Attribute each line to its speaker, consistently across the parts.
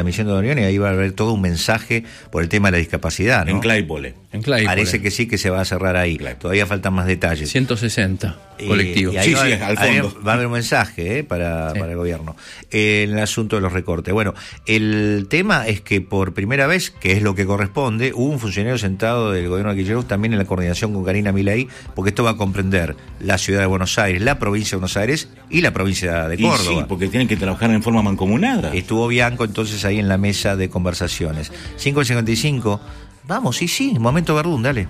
Speaker 1: Misión de Unión y ahí va a haber todo un mensaje por el tema de la discapacidad, ¿no?
Speaker 2: En Claypole.
Speaker 1: Parece que sí, que se va a cerrar ahí. Todavía faltan más detalles.
Speaker 3: 160 colectivos.
Speaker 1: Y ahí
Speaker 2: al fondo.
Speaker 1: Va a haber un mensaje para el gobierno en el asunto de los recortes. Bueno, el tema es que por primera vez, que es lo que corresponde, hubo un funcionario sentado del gobierno de Kirchner también en la coordinación con Karina Milei, porque esto va a comprender la ciudad de Buenos Aires, la provincia de Buenos Aires y la provincia de Córdoba.
Speaker 2: Sí, porque tienen que trabajar en forma mancomunada.
Speaker 1: Estuvo Bianco entonces ahí en la mesa de conversaciones. 5:55. Vamos, sí, momento Verdún, dale.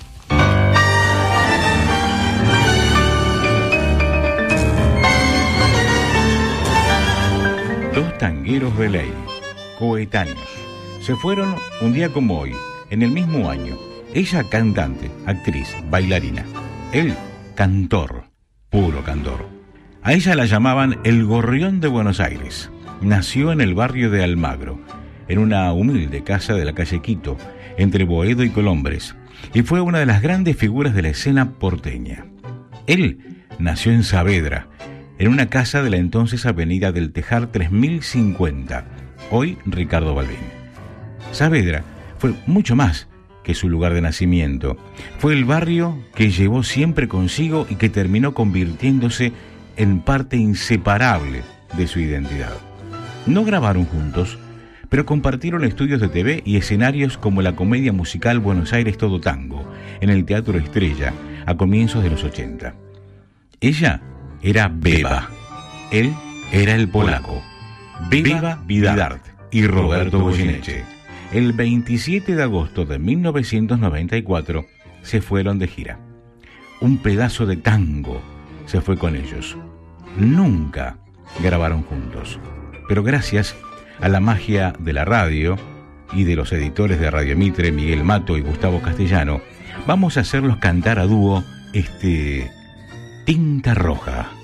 Speaker 4: Dos tangueros de ley, coetáneos, se fueron un día como hoy, en el mismo año. Ella cantante, actriz, bailarina. Él cantor, puro cantor. A ella la llamaban el Gorrión de Buenos Aires. Nació en el barrio de Almagro, en una humilde casa de la calle Quito, entre Boedo y Colombres, y fue una de las grandes figuras de la escena porteña. Él nació en Saavedra, en una casa de la entonces Avenida del Tejar 3050, hoy Ricardo Balbín. Saavedra fue mucho más que su lugar de nacimiento. Fue el barrio que llevó siempre consigo y que terminó convirtiéndose en parte inseparable de su identidad. No grabaron juntos, pero compartieron estudios de TV y escenarios como la comedia musical Buenos Aires Todo Tango, en el Teatro Estrella, a comienzos de los 80. Ella era Beba, él era el polaco. Beba Vidart y Roberto Goyeneche. El 27 de agosto de 1994 se fueron de gira. Un pedazo de tango se fue con ellos. Nunca grabaron juntos, pero gracias a la magia de la radio y de los editores de Radio Mitre, Miguel Mato y Gustavo Castellano, vamos a hacerlos cantar a dúo Tinta Roja.